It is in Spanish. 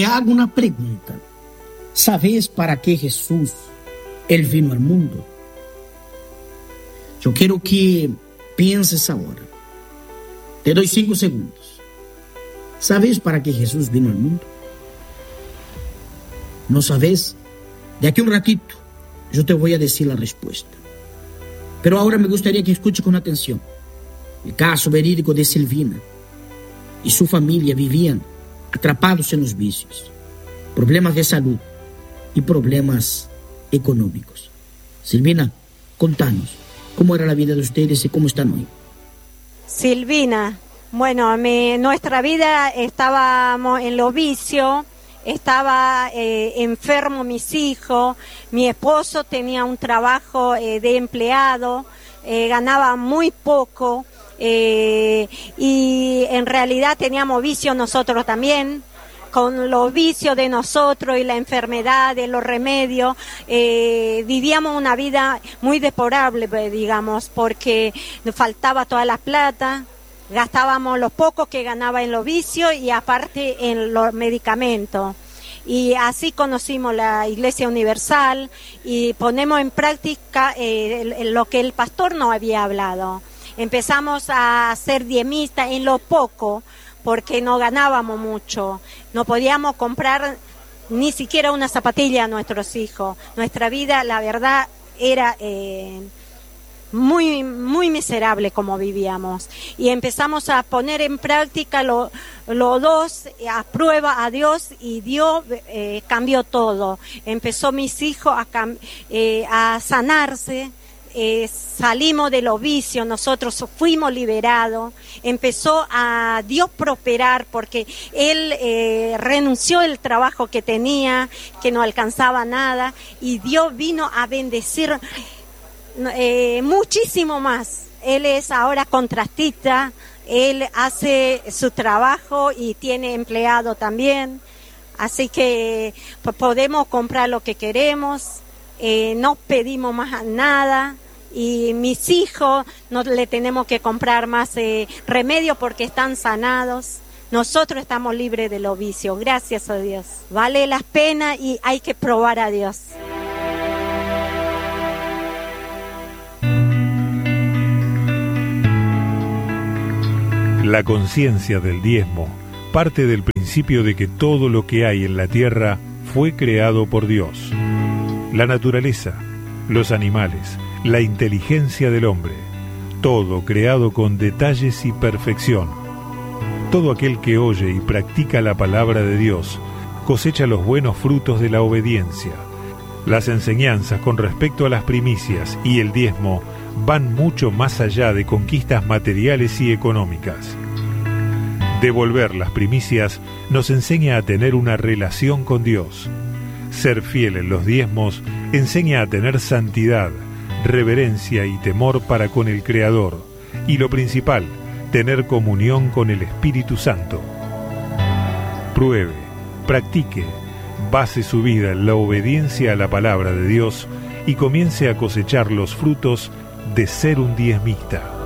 Te hago una pregunta. ¿Sabes para qué Jesús, Él vino al mundo? Yo quiero que pienses ahora. Te doy 5 segundos. ¿Sabes para qué Jesús vino al mundo? ¿No sabes? De aquí a un ratito yo te voy a decir la respuesta. Pero ahora me gustaría que escuche con atención. El caso verídico de Silvina y su familia vivían atrapados en los vicios, problemas de salud y problemas económicos. Silvina, contanos, ¿cómo era la vida de ustedes y cómo están hoy? Silvina, bueno, nuestra vida estábamos en los vicios, estaba enfermo mis hijos, mi esposo tenía un trabajo de empleado, ganaba muy poco y en realidad teníamos vicios nosotros también. Con los vicios de nosotros y la enfermedad, de los remedios, vivíamos una vida muy deplorable, digamos, porque nos faltaba toda la plata, gastábamos lo poco que ganaba en los vicios y aparte en los medicamentos. Y así conocimos la Iglesia Universal y ponemos en práctica lo que el pastor nos había hablado. Empezamos a ser diezmistas en lo poco, porque no ganábamos mucho, no podíamos comprar ni siquiera una zapatilla a nuestros hijos. Nuestra vida, la verdad, era muy, muy miserable como vivíamos. Y empezamos a poner en práctica los dos, a prueba a Dios, y Dios cambió todo. Empezó mis hijos a sanarse. Salimos de los vicios, nosotros fuimos liberados, empezó a Dios prosperar porque Él renunció el trabajo que tenía, que no alcanzaba nada, y Dios vino a bendecir muchísimo más. Él es ahora contratista, Él hace su trabajo y tiene empleado también, así que podemos comprar lo que queremos. No pedimos más nada, y mis hijos no le tenemos que comprar más remedio porque están sanados. Nosotros estamos libres de los vicios, gracias a Dios. Vale la pena y hay que probar a Dios. La conciencia del diezmo parte del principio de que todo lo que hay en la tierra fue creado por Dios. La naturaleza, los animales, la inteligencia del hombre, todo creado con detalles y perfección. Todo aquel que oye y practica la palabra de Dios cosecha los buenos frutos de la obediencia. Las enseñanzas con respecto a las primicias y el diezmo van mucho más allá de conquistas materiales y económicas. Devolver las primicias nos enseña a tener una relación con Dios. Ser fiel en los diezmos enseña a tener santidad, reverencia y temor para con el Creador, y lo principal, tener comunión con el Espíritu Santo. Pruebe, practique, base su vida en la obediencia a la palabra de Dios y comience a cosechar los frutos de ser un diezmista.